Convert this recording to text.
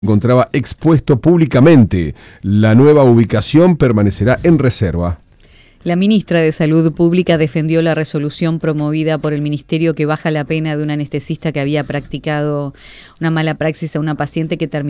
encontraba expuesto públicamente. La nueva ubicación permanecerá en reserva. La ministra de Salud Pública defendió la resolución promovida por el Ministerio que baja la pena de un anestesista que había practicado una mala praxis a una paciente que terminó